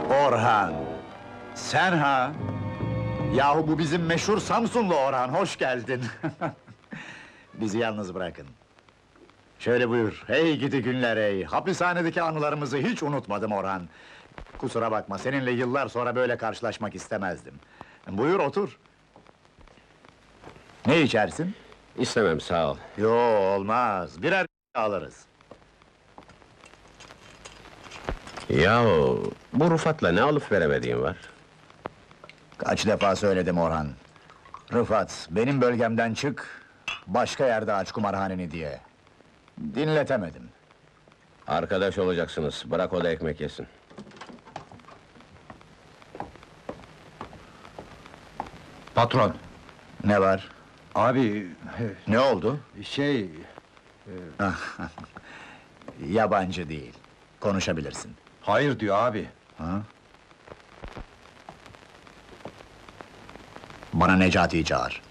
Orhan! Sen ha? Yahu bu bizim meşhur Samsunlu Orhan, hoş geldin! Bizi yalnız bırakın. Şöyle buyur, hey gidi günler hey! Hapishanedeki anılarımızı hiç unutmadım Orhan. Kusura bakma, seninle yıllar sonra böyle karşılaşmak istemezdim. Buyur, otur. Ne içersin? İstemem, sağ ol. Yo, olmaz, birer alırız. Yahu, bu Rıfat'la ne alıp veremediğin var? Kaç defa söyledim Orhan. Rıfat, benim bölgemden çık, başka yerde aç kumarhaneni diye. Dinletemedim. Arkadaş olacaksınız, bırak o da ekmek yesin. Patron, Ne var? abi, Ne oldu? şey... Yabancı değil. Konuşabilirsin. Hayır diyor abi. Ha? Bana Necati'yi çağır.